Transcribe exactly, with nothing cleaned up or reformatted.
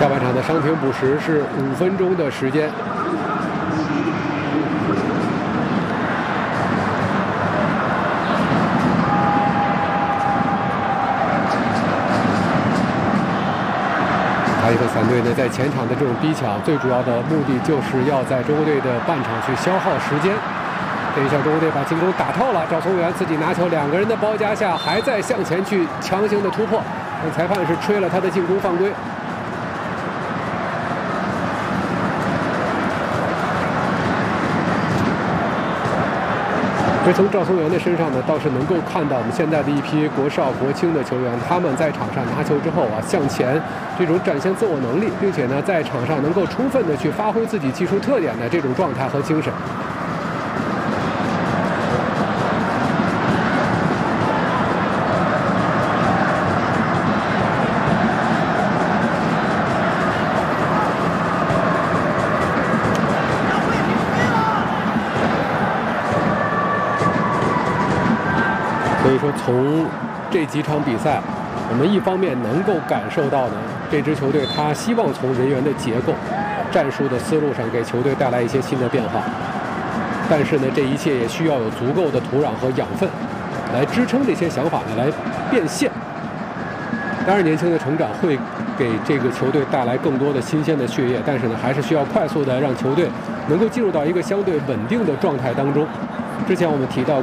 下半场的伤停补时是五分钟的时间。哈利克斯坦队呢，在前场的这种逼抢，最主要的目的就是要在中国队的半场去消耗时间。这一下，中国队把进攻打透了，赵聪元自己拿球，两个人的包夹下，还在向前去强行的突破，但裁判是吹了他的进攻犯规。所以从赵聪元的身上呢，倒是能够看到我们现在的一批国少国青的球员，他们在场上拿球之后啊，向前这种展现自我能力，并且呢，在场上能够充分的去发挥自己技术特点的这种状态和精神。所以说，从这几场比赛，我们一方面能够感受到呢，这支球队他希望从人员的结构、战术的思路上给球队带来一些新的变化，但是呢，这一切也需要有足够的土壤和养分来支撑这些想法呢来变现。当然，年轻的成长会给这个球队带来更多的新鲜的血液，但是呢，还是需要快速的让球队能够进入到一个相对稳定的状态当中。之前我们提到。